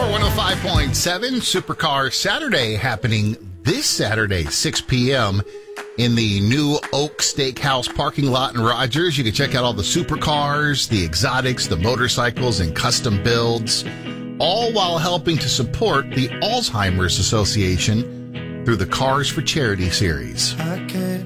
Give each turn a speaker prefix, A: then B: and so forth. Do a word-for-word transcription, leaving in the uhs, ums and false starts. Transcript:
A: Power one oh five point seven, Supercar Saturday happening this Saturday, six p.m. in the new Oak Steakhouse parking lot in Rogers. You can check out all the supercars, the exotics, the motorcycles, and custom builds, all while helping to support the Alzheimer's Association through the Cars for Charity series.